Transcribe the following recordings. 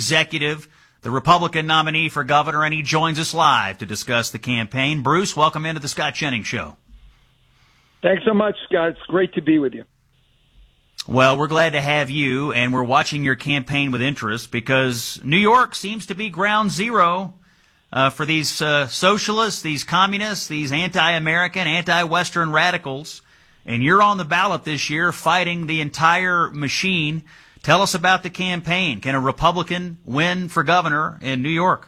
executive, the Republican nominee for governor, and he joins us live to discuss the campaign. Bruce, welcome into the Scott Jennings Show. Thanks so much, Scott. It's great to be with you. Well, we're glad to have you, and we're watching your campaign with interest because New York seems to be ground zero for these socialists, these communists, these anti-American, anti-Western radicals. And you're on the ballot this year fighting the entire machine. Tell us about the campaign. Can a Republican win for governor in New York?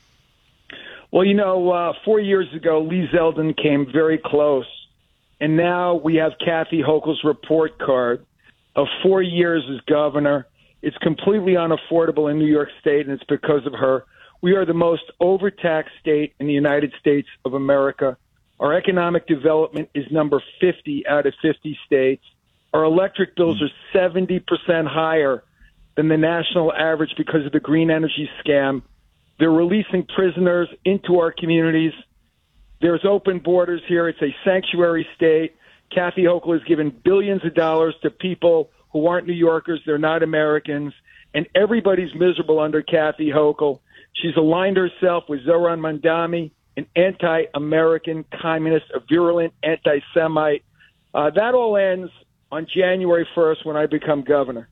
Well, 4 years ago, Lee Zeldin came very close. And now we have Kathy Hochul's report card of 4 years as governor. It's completely unaffordable in New York State, and it's because of her. We are the most overtaxed state in the United States of America. Our economic development is number 50 out of 50 states. Our electric bills are 70% higher than the national average because of the green energy scam. They're releasing prisoners into our communities. There's open borders here. It's a sanctuary state. Kathy Hochul has given billions of dollars to people who aren't New Yorkers. They're not Americans. And everybody's miserable under Kathy Hochul. She's aligned herself with Zohran Mamdani, an anti-American communist, a virulent anti-Semite. That all ends on January 1st when I become governor.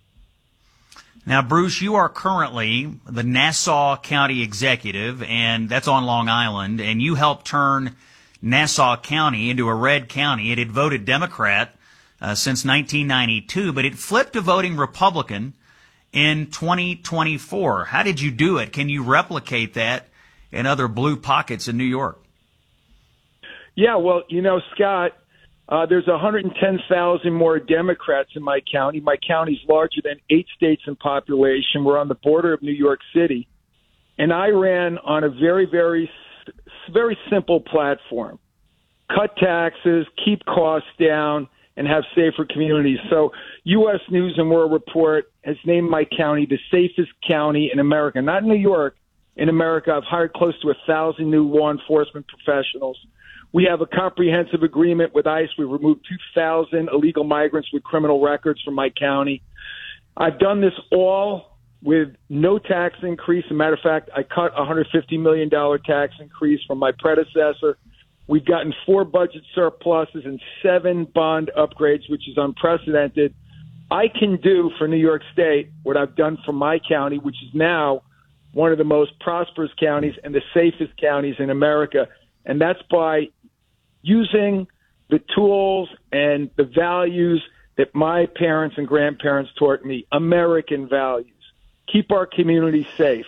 Now, Bruce, you are currently the Nassau County Executive, and that's on Long Island, and you helped turn Nassau County into a red county. It had voted Democrat since 1992, but it flipped to voting Republican in 2024. How did you do it? Can you replicate that in other blue pockets in New York? Yeah, well, Scott, there's 110,000 more Democrats in my county. My county's larger than 8 states in population. We're on the border of New York City. And I ran on a very, very simple platform. Cut taxes, keep costs down, and have safer communities. So U.S. News and World Report has named my county the safest county in America. Not in New York, in America. I've hired close to 1,000 new law enforcement professionals. We have a comprehensive agreement with ICE. We removed 2,000 illegal migrants with criminal records from my county. I've done this all with no tax increase. As a matter of fact, I cut a $150 million tax increase from my predecessor. We've gotten 4 budget surpluses and 7 bond upgrades, which is unprecedented. I can do for New York State what I've done for my county, which is now one of the most prosperous counties and the safest counties in America. And that's by using the tools and the values that my parents and grandparents taught me, American values. Keep our community safe.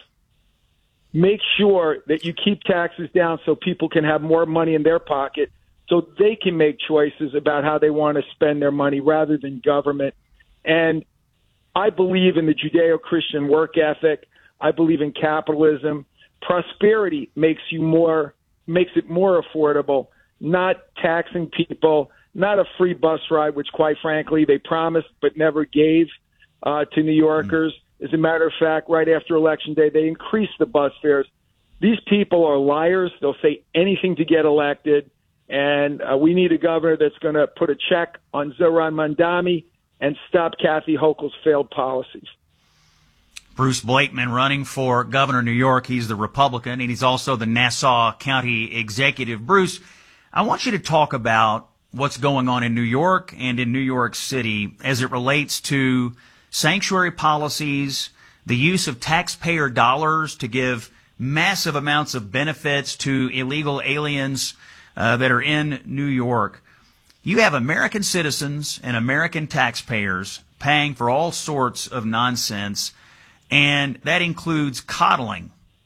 Make sure that you keep taxes down so people can have more money in their pocket so they can make choices about how they want to spend their money rather than government. And I believe in the Judeo-Christian work ethic. I believe in capitalism. Prosperity makes it more affordable, not taxing people, not a free bus ride, which quite frankly they promised but never gave to New Yorkers. As a matter of fact, right after Election Day, they increased the bus fares. These people are liars. They'll say anything to get elected. And we need a governor that's going to put a check on Zohran Mamdani and stop Kathy Hochul's failed policies. Bruce Blakeman running for governor of New York. He's the Republican, and he's also the Nassau County Executive. Bruce, I want you to talk about what's going on in New York and in New York City as it relates to sanctuary policies, the use of taxpayer dollars to give massive amounts of benefits to illegal aliens that are in New York. You have American citizens and American taxpayers paying for all sorts of nonsense, and that includes coddling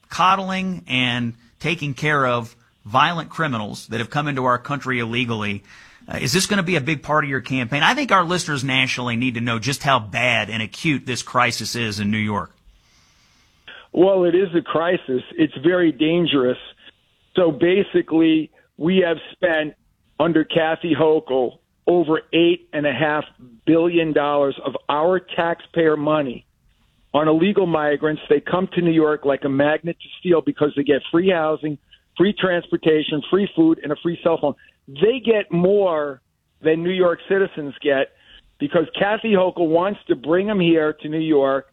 and taking care of violent criminals that have come into our country illegally. Is this going to be a big part of your campaign? I think our listeners nationally need to know just how bad and acute this crisis is in New York. Well, it is a crisis. It's very dangerous. So basically, we have spent under Kathy Hochul over $8.5 billion of our taxpayer money on illegal migrants. They come to New York like a magnet to steal because they get free housing, free transportation, free food, and a free cell phone. They get more than New York citizens get because Kathy Hochul wants to bring them here to New York,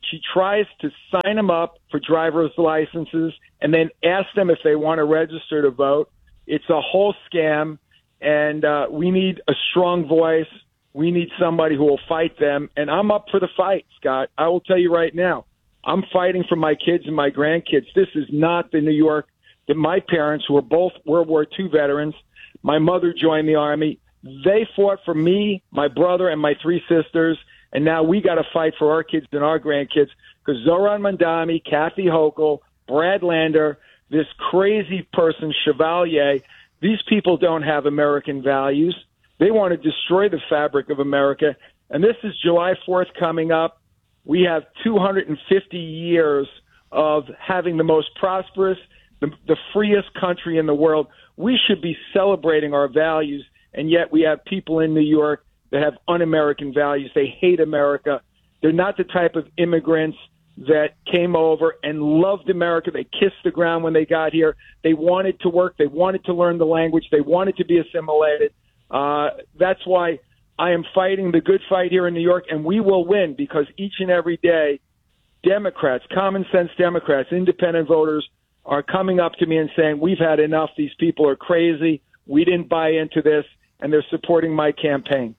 She tries to sign them up for driver's licenses and then ask them if they want to register to vote. It's a whole scam, and we need a strong voice. We need somebody who will fight them, and I'm up for the fight, Scott. I will tell you right now, I'm fighting for my kids and my grandkids. This is not the New York that my parents, who were both World War II veterans, my mother joined the Army. They fought for me, my brother, and my three sisters, and now we got to fight for our kids and our grandkids because Zohran Mamdani, Kathy Hochul, Brad Lander, this crazy person, Chevalier, these people don't have American values. They want to destroy the fabric of America. And this is July 4th coming up. We have 250 years of having the most prosperous, the freest country in the world. We should be celebrating our values, and yet we have people in New York that have un-American values. They hate America. They're not the type of immigrants that came over and loved America. They kissed the ground when they got here. They wanted to work. They wanted to learn the language. They wanted to be assimilated. That's why I am fighting the good fight here in New York, and we will win because each and every day, Democrats, common sense Democrats, independent voters are coming up to me and saying, we've had enough. These people are crazy. We didn't buy into this, and they're supporting my campaign.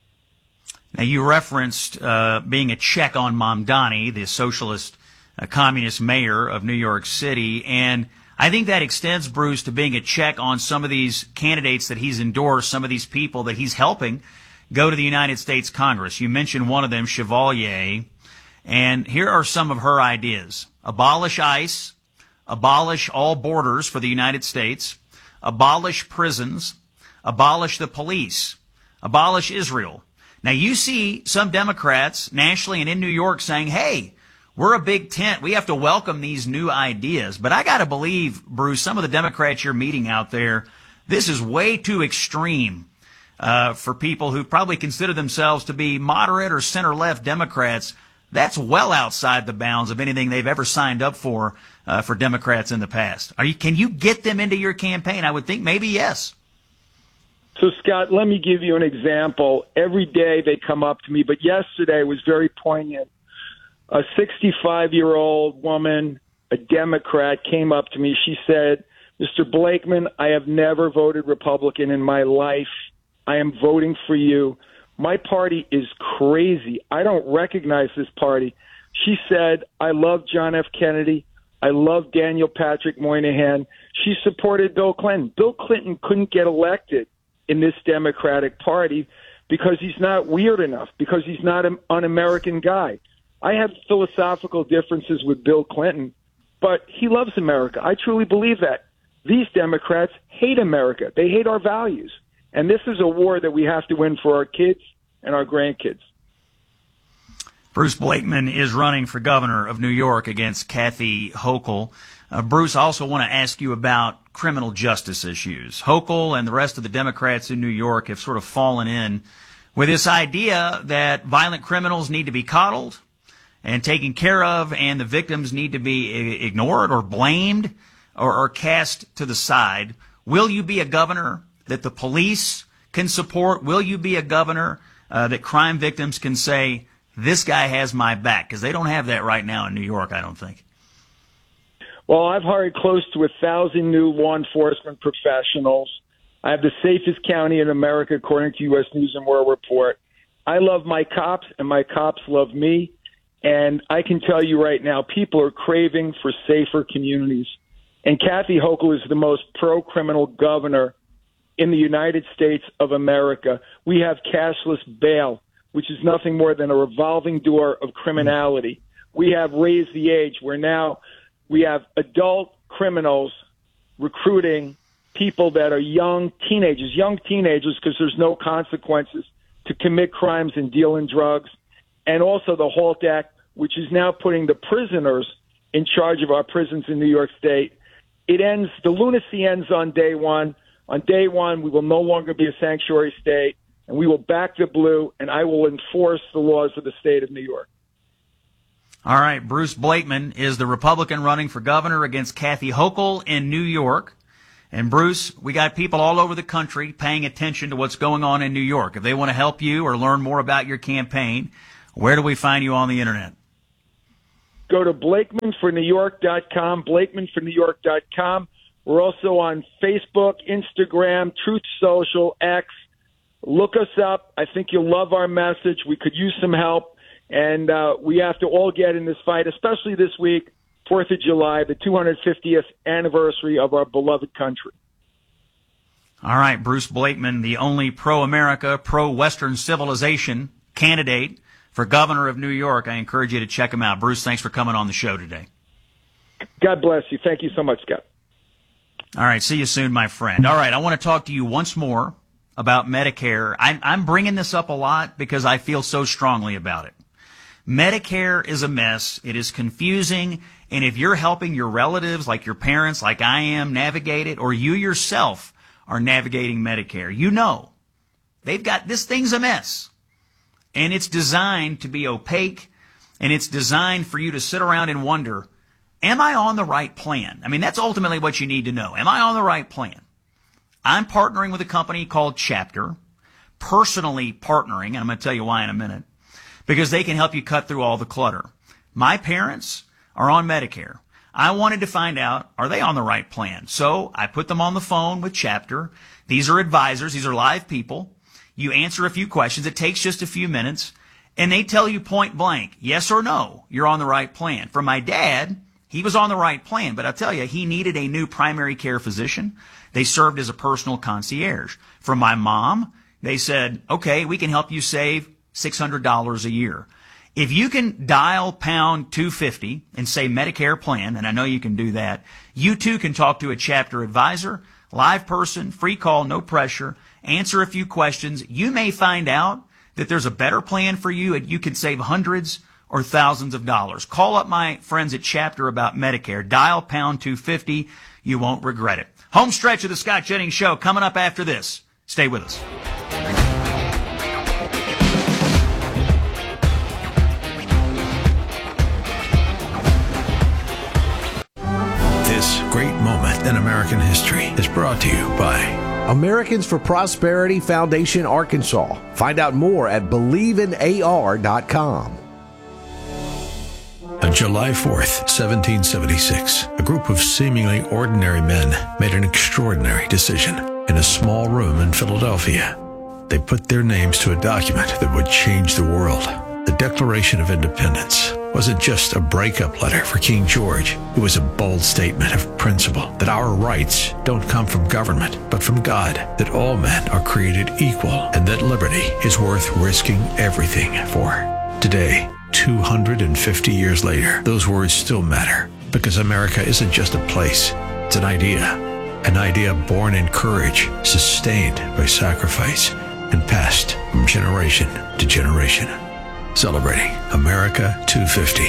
Now, you referenced being a check on Mamdani, the socialist communist mayor of New York City, and I think that extends, Bruce, to being a check on some of these candidates that he's endorsed, some of these people that he's helping go to the United States Congress. You mentioned one of them, Chevalier, and here are some of her ideas. Abolish ICE, abolish all borders for the United States, abolish prisons, abolish the police, abolish Israel. Now, you see some Democrats nationally and in New York saying, hey, we're a big tent. We have to welcome these new ideas. But I got to believe, Bruce, some of the Democrats you're meeting out there, this is way too extreme for people who probably consider themselves to be moderate or center-left Democrats. That's well outside the bounds of anything they've ever signed up for Democrats in the past. Can you get them into your campaign? I would think maybe yes. So, Scott, let me give you an example. Every day they come up to me, but yesterday was very poignant. A 65-year-old woman, a Democrat, came up to me. She said, Mr. Blakeman, I have never voted Republican in my life. I am voting for you. My party is crazy. I don't recognize this party. She said, I love John F. Kennedy. I love Daniel Patrick Moynihan. She supported Bill Clinton. Bill Clinton couldn't get elected in this Democratic Party because he's not weird enough, because he's not an un-American guy. I have philosophical differences with Bill Clinton, but he loves America. I truly believe that. These Democrats hate America. They hate our values. And this is a war that we have to win for our kids and our grandkids. Bruce Blakeman is running for governor of New York against Kathy Hochul. Bruce, I also want to ask you about criminal justice issues. Hochul and the rest of the Democrats in New York have sort of fallen in with this idea that violent criminals need to be coddled and taken care of, and the victims need to be ignored or blamed or cast to the side. Will you be a governor that the police can support? Will you be a governor that crime victims can say, this guy has my back? Because they don't have that right now in New York, I don't think. Well, I've hired close to 1,000 new law enforcement professionals. I have the safest county in America, according to U.S. News and World Report. I love my cops, and my cops love me. And I can tell you right now, people are craving for safer communities. And Kathy Hochul is the most pro-criminal governor in the United States of America. We have cashless bail, which is nothing more than a revolving door of criminality. We have raised the age where now we have adult criminals recruiting people that are young teenagers because there's no consequences to commit crimes and deal in drugs. And also the HALT Act, which is now putting the prisoners in charge of our prisons in New York State. The lunacy ends on day one. On day one, we will no longer be a sanctuary state, and we will back the blue, and I will enforce the laws of the state of New York. All right, Bruce Blakeman is the Republican running for governor against Kathy Hochul in New York. And Bruce, we got people all over the country paying attention to what's going on in New York. If they want to help you or learn more about your campaign, where do we find you on the internet? go to BlakemanForNewYork.com, BlakemanForNewYork.com. We're also on Facebook, Instagram, Truth Social, X. Look us up. I think you'll love our message. We could use some help, and we have to all get in this fight, especially this week, 4th of July, the 250th anniversary of our beloved country. All right, Bruce Blakeman, the only pro-America, pro-Western civilization candidate for governor of New York. I encourage you to check him out. Bruce, thanks for coming on the show today. God bless you. Thank you so much, Scott. All right, see you soon, my friend. All right, I want to talk to you once more about Medicare. I'm bringing this up a lot because I feel so strongly about it. Medicare is a mess. It is confusing. And if you're helping your relatives, like your parents, like I am, navigate it, or you yourself are navigating Medicare, you know they've got this thing's a mess. And it's designed to be opaque, and it's designed for you to sit around and wonder, am I on the right plan? I mean, that's ultimately what you need to know. Am I on the right plan? I'm partnering with a company called Chapter, personally partnering, and I'm going to tell you why in a minute, because they can help you cut through all the clutter. My parents are on Medicare. I wanted to find out, are they on the right plan? So I put them on the phone with Chapter. These are advisors. These are live people. You answer a few questions. It takes just a few minutes. And they tell you point blank, yes or no, you're on the right plan. For my dad, he was on the right plan. But I'll tell you, he needed a new primary care physician. They served as a personal concierge. For my mom, they said, okay, we can help you save $600 a year. If you can dial pound 250 and say Medicare plan, and I know you can do that, you too can talk to a Chapter advisor, live person, free call, no pressure, answer a few questions. You may find out that there's a better plan for you and you can save hundreds or thousands of dollars. Call up my friends at Chapter about Medicare. Dial pound 250. You won't regret it. Home stretch of the Scott Jennings Show coming up after this. Stay with us. This great moment in American history is brought to you by Americans for Prosperity Foundation, Arkansas. Find out more at BelieveInAR.com. On July 4th, 1776, a group of seemingly ordinary men made an extraordinary decision in a small room in Philadelphia. They put their names to a document that would change the world. The Declaration of Independence wasn't just a breakup letter for King George. It was a bold statement of principle that our rights don't come from government, but from God, that all men are created equal, and that liberty is worth risking everything for. Today, 250 years later, those words still matter, because America isn't just a place, it's an idea born in courage, sustained by sacrifice, and passed from generation to generation. Celebrating America 250.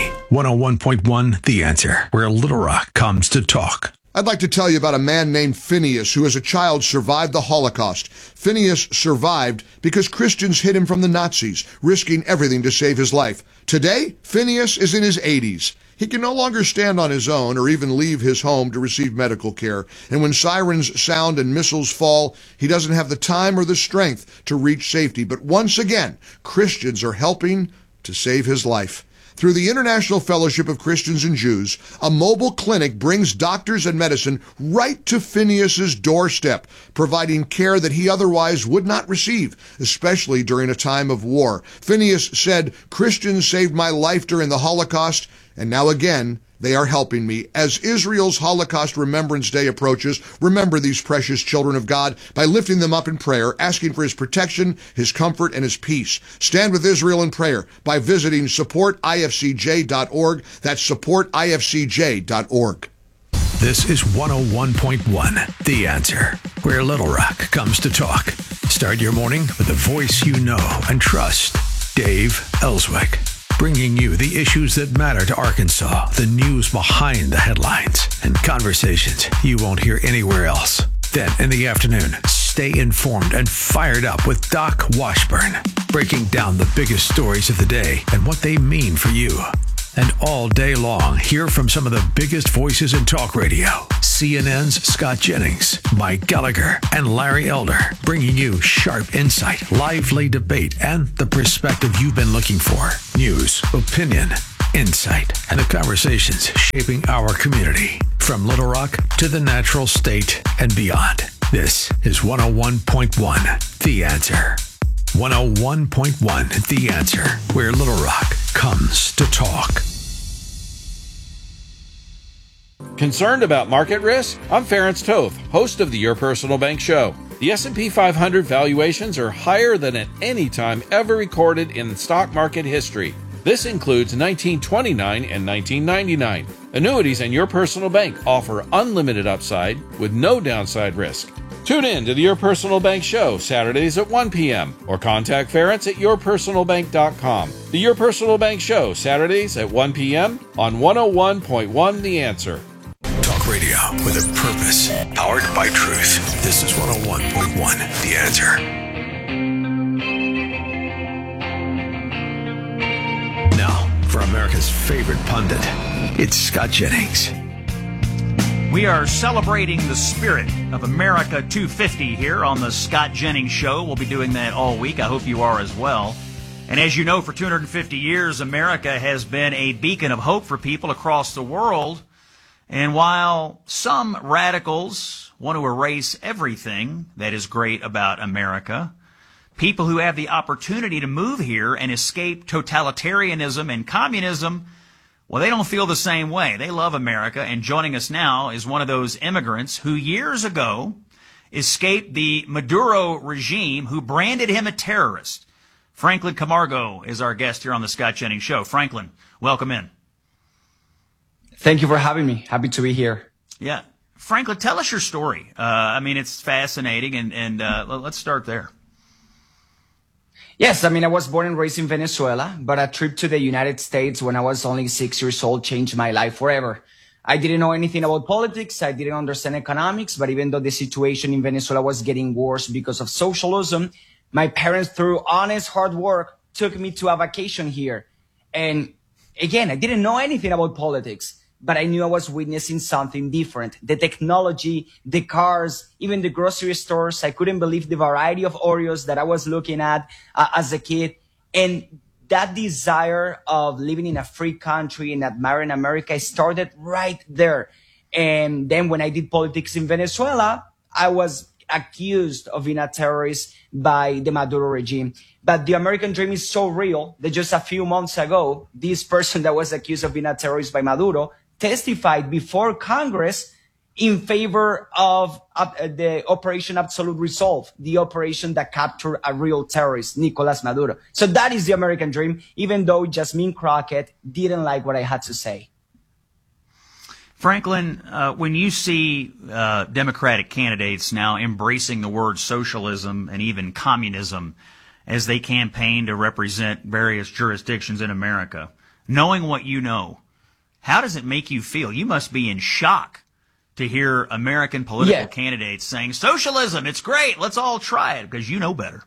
101.1 The Answer, where Little Rock comes to talk. I'd like to tell you about a man named Phineas who as a child survived the Holocaust. Phineas survived because Christians hid him from the Nazis, risking everything to save his life. Today, Phineas is in his 80s. He can no longer stand on his own or even leave his home to receive medical care. And when sirens sound and missiles fall, he doesn't have the time or the strength to reach safety. But once again, Christians are helping to save his life. Through the International Fellowship of Christians and Jews, a mobile clinic brings doctors and medicine right to Phineas's doorstep, providing care that he otherwise would not receive, especially during a time of war. Phineas said, "Christians saved my life during the Holocaust, and now again, they are helping me." As Israel's Holocaust Remembrance Day approaches, remember these precious children of God by lifting them up in prayer, asking for his protection, his comfort, and his peace. Stand with Israel in prayer by visiting supportifcj.org. That's supportifcj.org. This is 101.1 The Answer, where Little Rock comes to talk. Start your morning with a voice you know and trust. Dave Ellswick. Bringing you the issues that matter to Arkansas, the news behind the headlines, and conversations you won't hear anywhere else. Then in the afternoon, stay informed and fired up with Doc Washburn, breaking down the biggest stories of the day and what they mean for you. And all day long, hear from some of the biggest voices in talk radio. CNN's Scott Jennings, Mike Gallagher, and Larry Elder, bringing you sharp insight, lively debate, and the perspective you've been looking for. News, opinion, insight, and the conversations shaping our community. From Little Rock to the natural state and beyond. This is 101.1 The Answer. 101.1 The Answer, where Little Rock comes to talk. Concerned about market risk? I'm Ference Toth, host of the Your Personal Bank Show. The S&P 500 valuations are higher than at any time ever recorded in stock market history. This includes 1929 and 1999. Annuities and Your Personal Bank offer unlimited upside with no downside risk. Tune in to the Your Personal Bank Show Saturdays at 1 p.m. or contact Ference at yourpersonalbank.com. The Your Personal Bank Show Saturdays at 1 p.m. on 101.1 The Answer. Talk radio with a purpose, powered by truth. This is 101.1 The Answer. Now, for America's favorite pundit, it's Scott Jennings. We are celebrating the spirit of America 250 here on the Scott Jennings Show. We'll be doing that all week. I hope you are as well. And as you know, for 250 years, America has been a beacon of hope for people across the world. And while some radicals want to erase everything that is great about America, people who have the opportunity to move here and escape totalitarianism and communism, well, they don't feel the same way. They love America, and joining us now is one of those immigrants who years ago escaped the Maduro regime, who branded him a terrorist. Franklin Camargo is our guest here on the Scott Jennings Show. Franklin, welcome in. Thank you for having me. Happy to be here. Yeah. Franklin, tell us your story. It's fascinating, and let's start there. Yes, I was born and raised in Venezuela, but a trip to the United States when I was only 6 years old changed my life forever. I didn't know anything about politics. I didn't understand economics, but even though the situation in Venezuela was getting worse because of socialism, my parents, through honest hard work, took me to a vacation here. And again, I didn't know anything about politics, but I knew I was witnessing something different. The technology, the cars, even the grocery stores. I couldn't believe the variety of Oreos that I was looking at as a kid. And that desire of living in a free country and admiring America started right there. And then when I did politics in Venezuela, I was accused of being a terrorist by the Maduro regime. But the American dream is so real that just a few months ago, this person that was accused of being a terrorist by Maduro testified before Congress in favor of the Operation Absolute Resolve, the operation that captured a real terrorist, Nicolas Maduro. So that is the American dream, even though Jasmine Crockett didn't like what I had to say. Franklin, when you see Democratic candidates now embracing the word socialism and even communism as they campaign to represent various jurisdictions in America, knowing what you know, how does it make you feel? You must be in shock to hear American political candidates saying, socialism, it's great, let's all try it, because you know better.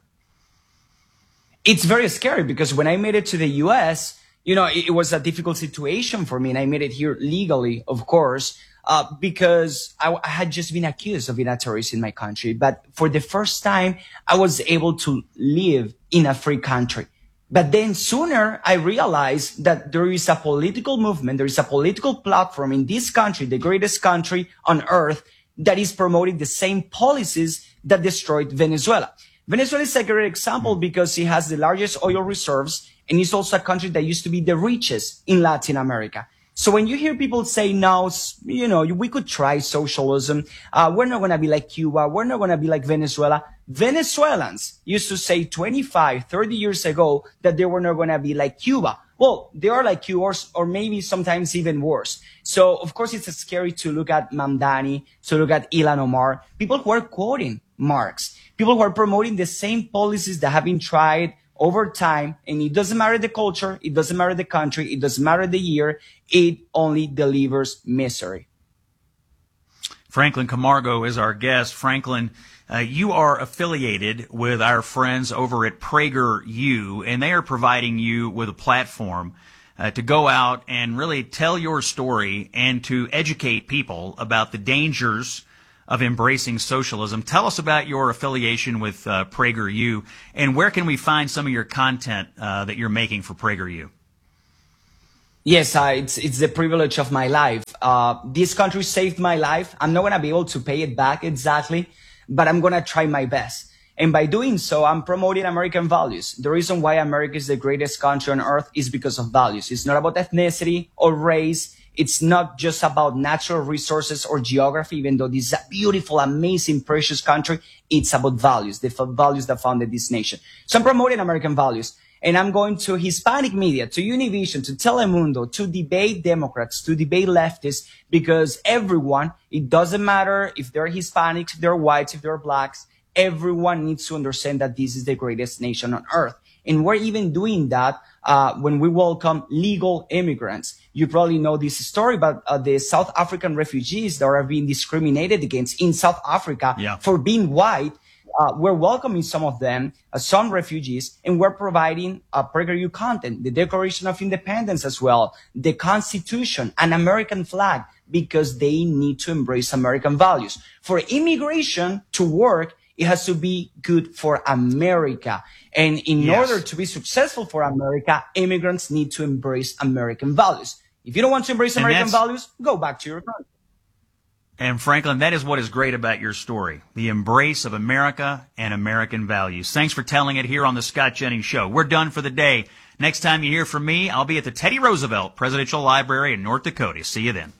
It's very scary because when I made it to the U.S., it was a difficult situation for me, and I made it here legally, of course, because I had just been accused of being a terrorist in my country. But for the first time, I was able to live in a free country. But then sooner I realized that there is a political movement, there is a political platform in this country, the greatest country on earth, that is promoting the same policies that destroyed Venezuela. Venezuela is a great example because it has the largest oil reserves, and it's also a country that used to be the richest in Latin America. So when you hear people say, no, we could try socialism. We're not going to be like Cuba. We're not going to be like Venezuela. Venezuelans used to say 25, 30 years ago that they were not going to be like Cuba. Well, they are like Cuba, or maybe sometimes even worse. So, of course, it's scary to look at Mamdani, to look at Ilhan Omar, people who are quoting Marx, people who are promoting the same policies that have been tried over time, and it doesn't matter the culture, it doesn't matter the country, it doesn't matter the year, it only delivers misery. Franklin Camargo is our guest. Franklin, you are affiliated with our friends over at PragerU, and they are providing you with a platform to go out and really tell your story and to educate people about the dangers of embracing socialism. Tell us about your affiliation with PragerU, and where can we find some of your content that you're making for PragerU? Yes, it's the privilege of my life. This country saved my life. I'm not going to be able to pay it back exactly, but I'm going to try my best. And by doing so, I'm promoting American values. The reason why America is the greatest country on earth is because of values. It's not about ethnicity or race. It's not just about natural resources or geography, even though this is a beautiful, amazing, precious country. It's about values, the values that founded this nation. So I'm promoting American values. And I'm going to Hispanic media, to Univision, to Telemundo, to debate Democrats, to debate leftists, because everyone, it doesn't matter if they're Hispanics, if they're whites, if they're blacks, everyone needs to understand that this is the greatest nation on earth. And we're even doing that when we welcome legal immigrants. You probably know this story about the South African refugees that are being discriminated against in South Africa for being white. We're welcoming some of them, some refugees, and we're providing PragerU content, the Declaration of Independence as well, the Constitution, an American flag, because they need to embrace American values. For immigration to work, it has to be good for America. And in order to be successful for America, immigrants need to embrace American values. If you don't want to embrace American values, go back to your country. And Franklin, that is what is great about your story, the embrace of America and American values. Thanks for telling it here on the Scott Jennings Show. We're done for the day. Next time you hear from me, I'll be at the Teddy Roosevelt Presidential Library in North Dakota. See you then.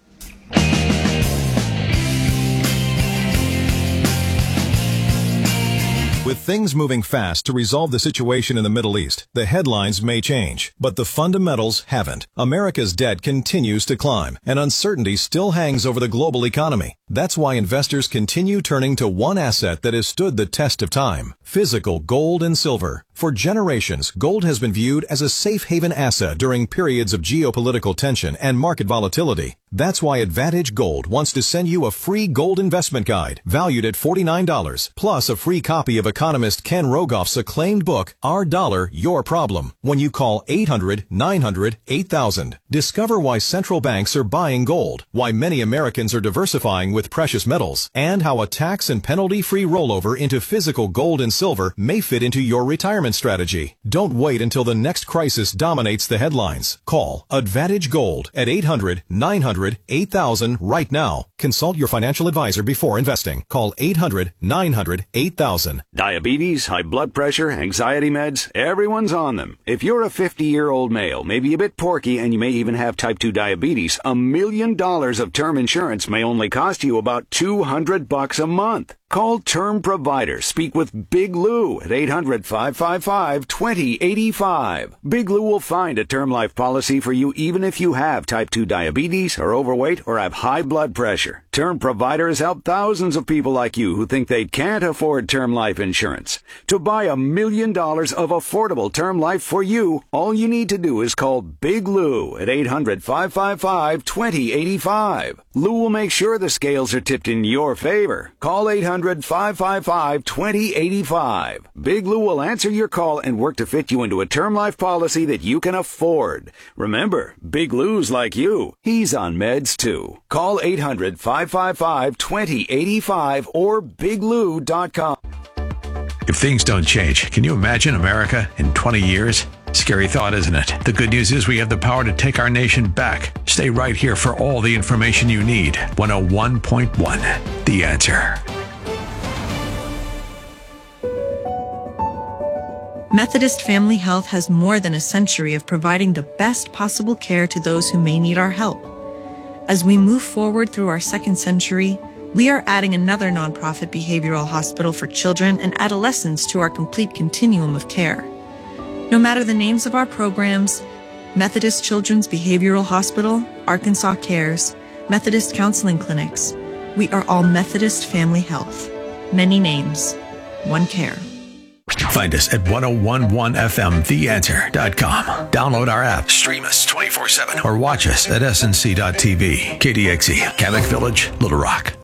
With things moving fast to resolve the situation in the Middle East, the headlines may change, but the fundamentals haven't. America's debt continues to climb, and uncertainty still hangs over the global economy. That's why investors continue turning to one asset that has stood the test of time: physical gold and silver. For generations, gold has been viewed as a safe haven asset during periods of geopolitical tension and market volatility. That's why Advantage Gold wants to send you a free gold investment guide valued at $49, plus a free copy of economist Ken Rogoff's acclaimed book, Our Dollar, Your Problem, when you call 800-900-8000. Discover why central banks are buying gold, why many Americans are diversifying with precious metals, and how a tax and penalty-free rollover into physical gold and silver may fit into your retirement strategy. Don't wait until the next crisis dominates the headlines. Call Advantage Gold at 800-900-8000 right now. Consult your financial advisor before investing. Call 800-900-8000. Diabetes, high blood pressure, anxiety meds, everyone's on them. If you're a 50-year-old male, maybe a bit porky, and you may even have type 2 diabetes, $1 million of term insurance may only cost you about $200 a month. Call Term Provider. Speak with Big Lou at 800-555-2085. Big Lou will find a term life policy for you even if you have type 2 diabetes, are overweight, or have high blood pressure. Term Provider has helped thousands of people like you who think they can't afford term life insurance. To buy $1 million of affordable term life for you, all you need to do is call Big Lou at 800-555-2085. Lou will make sure the scales are tipped in your favor. Call 800-555-2085. Big Lou will answer your call and work to fit you into a term life policy that you can afford. Remember, Big Lou's like you. He's on meds too. Call 800-555-2085 or biglou.com. If things don't change, can you imagine America in 20 years? Scary thought, isn't it? The good news is we have the power to take our nation back. Stay right here for all the information you need. 101.1, The Answer. Methodist Family Health has more than a century of providing the best possible care to those who may need our help. As we move forward through our second century, we are adding another nonprofit behavioral hospital for children and adolescents to our complete continuum of care. No matter the names of our programs, Methodist Children's Behavioral Hospital, Arkansas Cares, Methodist Counseling Clinics, we are all Methodist Family Health. Many names, one care. Find us at 1011fmtheanswer.com. Download our app, stream us 24/7, or watch us at snc.tv. KDXE, Kamek Village, Little Rock.